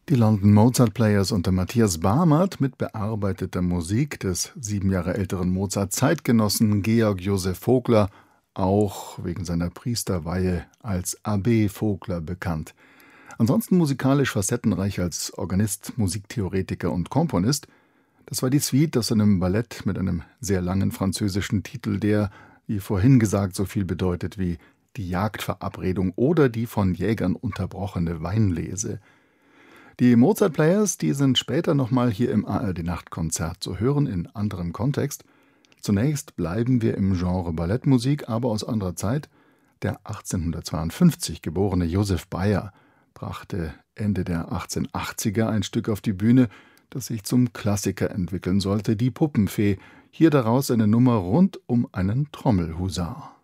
Die London Mozart Players unter Matthias Barmert mit bearbeiteter Musik des 7 Jahre älteren Mozart-Zeitgenossen Georg Joseph Vogler, auch wegen seiner Priesterweihe als Abbé Vogler bekannt. Ansonsten musikalisch facettenreich als Organist, Musiktheoretiker und Komponist. Das war die Suite aus einem Ballett mit einem sehr langen französischen Titel, der, wie vorhin gesagt, so viel bedeutet wie die Jagdverabredung oder die von Jägern unterbrochene Weinlese. Die Mozart Players, die sind später nochmal hier im ARD-Nachtkonzert zu hören, in anderem Kontext. Zunächst bleiben wir im Genre Ballettmusik, aber aus anderer Zeit. Der 1852 geborene Joseph Beyer brachte Ende der 1880er ein Stück auf die Bühne, das sich zum Klassiker entwickeln sollte, die Puppenfee. Hier daraus eine Nummer rund um einen Trommelhusar.